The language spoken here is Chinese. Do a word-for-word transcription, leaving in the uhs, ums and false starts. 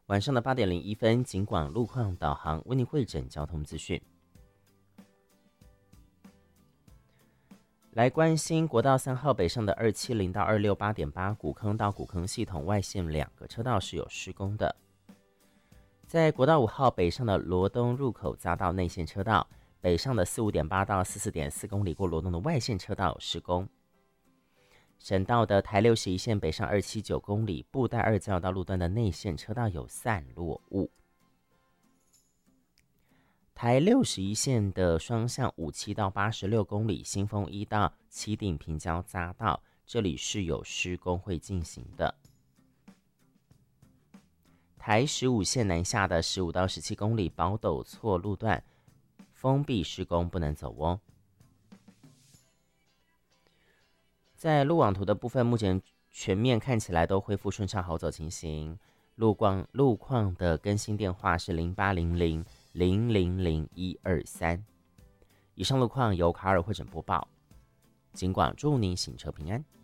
晚上的八点零一分，警广路况导航为您汇整交通资讯。来关心国道三号北上的二七零到二六八点八古坑到古坑系统外线两个车道是有施工的。在国道五号北上的罗东入口匝道内线车道，北上的四五点八到四四点四公里过罗东的外线车道有施工。省道的台六十一线北上二七九公里布袋二交道路段的内线车道有散落物。台六十一线的双向五七到八十六公里新丰一到七顶平交匝道，这里是有施工会进行的。台十五线南下的十五到十七公里宝斗错路段封闭施工，不能走哦。在路网图的部分，目前全面看起来都恢复顺畅好走情形。路况路况的更新电话是零八零零零零零一二三。以上路况由卡尔会诊播报，尽管祝您行车平安。